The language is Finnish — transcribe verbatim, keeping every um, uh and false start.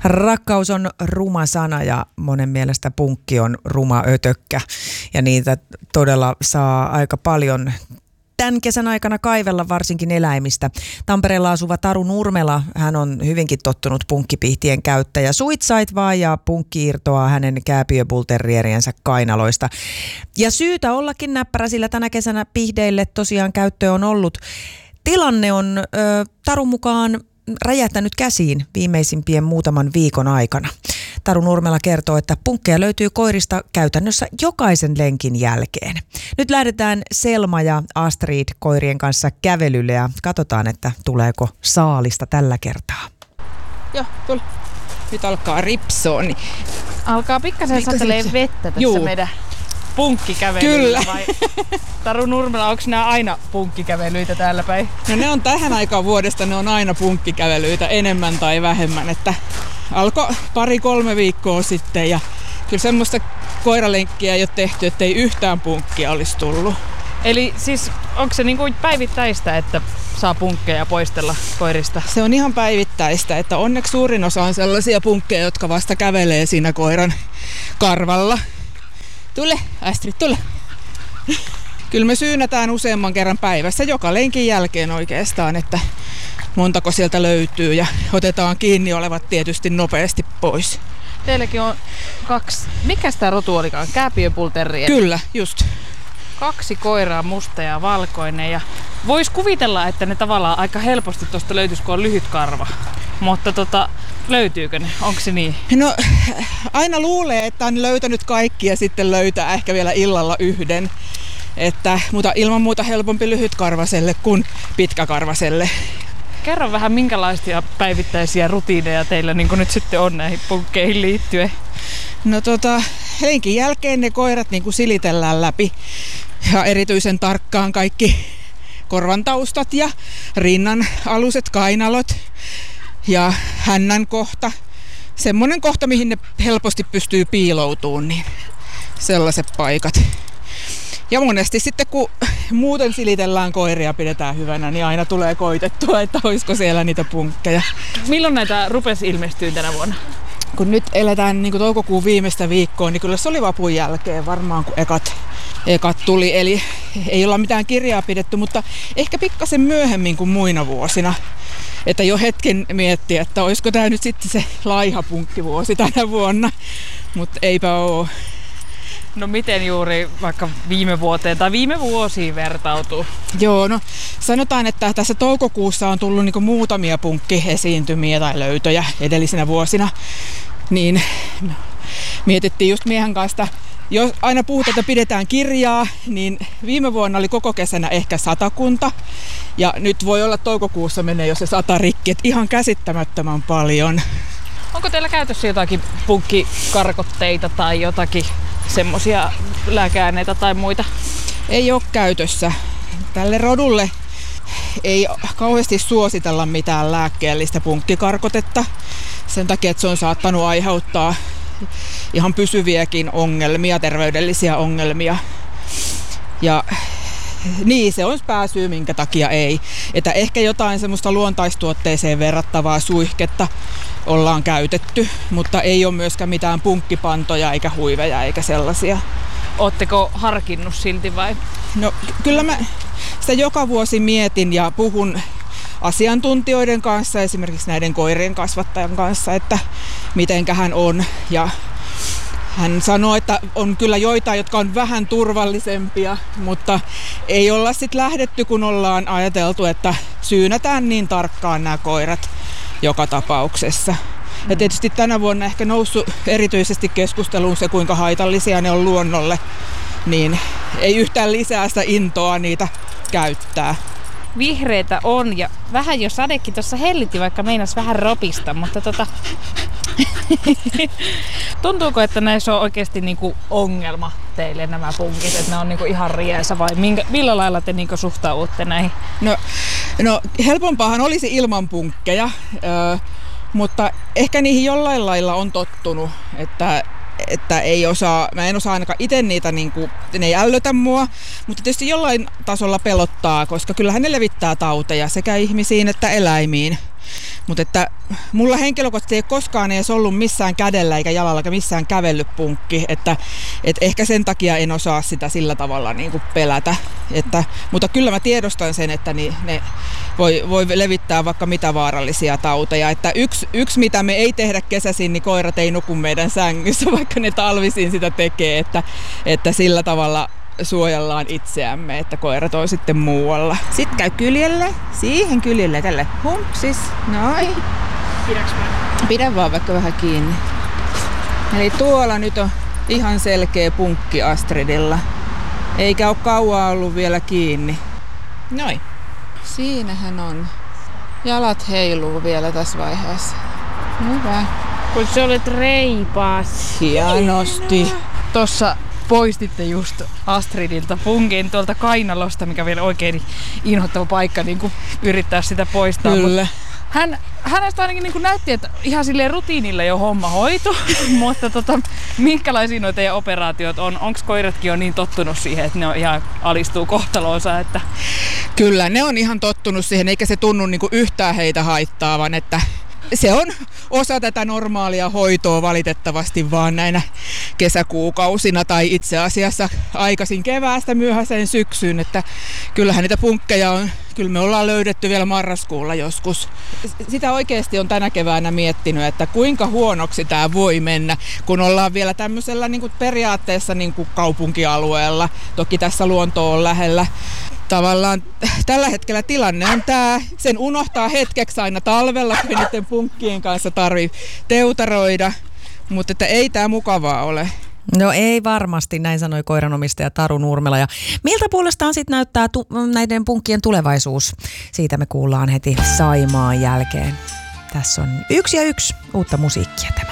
Rakkaus on ruma sana ja monen mielestä punkki on ruma ötökkä ja niitä todella saa aika paljon tämän kesän aikana kaivella varsinkin eläimistä. Tampereella asuva Taru Nurmela, hän on hyvinkin tottunut punkkipihtien käyttäjä. Suitsait vaan ja punkki irtoaa hänen kääpiöbulterrieriensä kainaloista. Ja syytä ollakin näppärä, sillä tänä kesänä pihdeille tosiaan käyttö on ollut. Tilanne on ö, Tarun mukaan räjähtänyt käsiin viimeisimpien muutaman viikon aikana. Taru Nurmela kertoo, että punkkeja löytyy koirista käytännössä jokaisen lenkin jälkeen. Nyt lähdetään Selma ja Astrid koirien kanssa kävelylle ja katsotaan, että tuleeko saalista tällä kertaa. Joo, tule. Nyt alkaa ripsoa. Niin... Alkaa pikkasen satelee vettä tässä Juu. meidän punkkikävelyllä. Kyllä. Vai? Taru Nurmela, onko nämä aina punkkikävelyitä täällä päin? No ne on tähän aikaan vuodesta, ne on aina punkkikävelyitä enemmän tai vähemmän. Että alkoi pari-kolme viikkoa sitten ja kyllä semmoista koiralenkkiä ei ole tehty, ettei yhtään punkkia olisi tullut. Eli siis onko se niinku päivittäistä, että saa punkkeja poistella koirista? Se on ihan päivittäistä, että onneksi suurin osa on sellaisia punkkeja, jotka vasta kävelee siinä koiran karvalla. Tule, Astrid, tule. Kyllä me syynätään useamman kerran päivässä, joka lenkin jälkeen oikeastaan, että montako sieltä löytyy ja otetaan kiinni olevat tietysti nopeasti pois. Teilläkin on kaksi, mikä sitä rotu olikaan? Kääpiöbulterrier? Kyllä, just. Kaksi koiraa, musta ja valkoinen. Ja vois kuvitella, että ne tavallaan aika helposti tuosta löytyisi, kun on lyhyt karva. Mutta tota, löytyykö ne? Onko se niin? No aina luulee, että on löytänyt kaikki ja sitten löytää ehkä vielä illalla yhden. Että, mutta ilman muuta helpompi lyhytkarvaselle kuin pitkäkarvaselle. Kerro vähän, minkälaisia päivittäisiä rutiineja teillä niin nyt sitten on näihin punkkeihin liittyen? No tota, lenkin jälkeen ne koirat niin kuin silitellään läpi ja erityisen tarkkaan kaikki korvan taustat ja rinnan aluset, kainalot ja hännän kohta. Semmoinen kohta, mihin ne helposti pystyy piiloutumaan, niin sellaiset paikat. Ja monesti sitten kun muuten silitellään koiria pidetään hyvänä, niin aina tulee koitettua, että olisiko siellä niitä punkkeja. Milloin näitä rupesi ilmestyä tänä vuonna? Kun nyt eletään niin kuin toukokuun viimeistä viikkoa, niin kyllä se oli vapun jälkeen varmaan, kun ekat, ekat tuli. Eli ei olla mitään kirjaa pidetty, mutta ehkä pikkasen myöhemmin kuin muina vuosina. Että jo hetken miettii, että olisiko tämä nyt sitten se laiha punkkivuosi tänä vuonna, mutta eipä ole. No miten juuri vaikka viime vuoteen tai viime vuosiin vertautuu? Joo, no sanotaan, että tässä toukokuussa on tullut niinku muutamia punkkiesiintymiä tai löytöjä edellisinä vuosina. Niin mietittiin just miehen kanssa, jos aina puhutaan, että pidetään kirjaa, niin viime vuonna oli koko kesänä ehkä satakunta. Ja nyt voi olla toukokuussa menee jo se sata rikki, että ihan käsittämättömän paljon. Onko teillä käytössä jotakin punkkikarkotteita tai jotakin semmoisia lääkeaineita tai muita? Ei ole käytössä. Tälle rodulle ei kauheasti suositella mitään lääkkeellistä punkkikarkotetta. Sen takia, että se on saattanut aiheuttaa ihan pysyviäkin ongelmia, terveydellisiä ongelmia. Ja niin, se on pääsyy, minkä takia ei. Että ehkä jotain semmoista luontaistuotteeseen verrattavaa suihketta ollaan käytetty, mutta ei ole myöskään mitään punkkipantoja eikä huiveja eikä sellaisia. Ootteko harkinnut silti vai? No kyllä mä sitä joka vuosi mietin ja puhun asiantuntijoiden kanssa, esimerkiksi näiden koirien kasvattajan kanssa, että mitenkähän on. Ja hän sanoi, että on kyllä joitain, jotka on vähän turvallisempia, mutta ei olla sitten lähdetty, kun ollaan ajateltu, että syynätään niin tarkkaan nämä koirat joka tapauksessa. Ja tietysti tänä vuonna ehkä noussut erityisesti keskusteluun se, kuinka haitallisia ne on luonnolle, niin ei yhtään lisää sitä intoa niitä käyttää. Vihreitä on ja vähän jo sadekin tuossa hellitti, vaikka meinas vähän ropista, mutta tota... Tuntuuko, että näissä on oikeasti niinku ongelma teille nämä punkit, että ne on niinku ihan riesa vai minkä, millä lailla te niinku suhtaudutte näihin? No, no helpompaahan olisi ilman punkkeja, ö, mutta ehkä niihin jollain lailla on tottunut, että että ei osaa, mä en osaa ainakaan itse niitä, niinku, ne ei ällötä mua, mutta tietysti jollain tasolla pelottaa, koska kyllähän ne levittää tauteja sekä ihmisiin että eläimiin. Mutta että mulla henkilökohtaisesti ei koskaan edes ollut missään kädellä eikä jalalla eikä missään kävellyt punkki, että et ehkä sen takia en osaa sitä sillä tavalla niin kuin pelätä. Että, mutta kyllä mä tiedostan sen, että ni, ne voi, voi levittää vaikka mitä vaarallisia tauteja. Että yksi, yksi mitä me ei tehdä kesäisin, niin koirat ei nuku meidän sängyssä, vaikka ne talvisin sitä tekee, että, että sillä tavalla suojellaan itseämme, että koirat on sitten muualla. Sitten käy kyljelle, siihen kyljelle, tälle humpsis, noin. Pidäks mä? Pidä vaan vaikka vähän kiinni. Eli tuolla nyt on ihan selkeä punkki Astridilla. Eikä ole kauan ollut vielä kiinni. Noin. Siinähän on. Jalat heiluu vielä tässä vaiheessa. Hyvä. Kun sä olet reipas. Hienosti. Tossa poistitte just Astridilta punkin tuolta kainalosta, mikä vielä oikein inhottava paikka niin kuin yrittää sitä poistaa. Kyllä. Hän, hänestä ainakin niin kuin näytti, että ihan silleen rutiinilla jo homma hoitu, mutta tota, minkälaisia noita teidän operaatiot on? Onko koiratkin jo niin tottunut siihen, että ne on ihan alistuu kohtaloonsa? Että... Kyllä, ne on ihan tottunut siihen, eikä se tunnu niin kuin yhtään heitä haittaavan, että se on osa tätä normaalia hoitoa valitettavasti vaan näinä kesäkuukausina tai itse asiassa aikaisin keväästä myöhäiseen syksyyn, että kyllähän niitä punkkeja on, kyllä me ollaan löydetty vielä marraskuulla joskus. Sitä oikeasti on tänä keväänä miettinyt, että kuinka huonoksi tämä voi mennä, kun ollaan vielä tämmöisellä niin kuin periaatteessa niin kuin kaupunkialueella, toki tässä luonto on lähellä. Tavallaan tällä hetkellä tilanne on tämä, sen unohtaa hetkeksi aina talvella, kun niiden punkkien kanssa tarvii teutaroida, mutta että ei tämä mukavaa ole. No ei varmasti, näin sanoi koiranomistaja Taru Nurmela. Ja miltä puolestaan sitten näyttää tu- näiden punkkien tulevaisuus? Siitä me kuullaan heti Saimaan jälkeen. Tässä on yksi ja yksi uutta musiikkia tämä.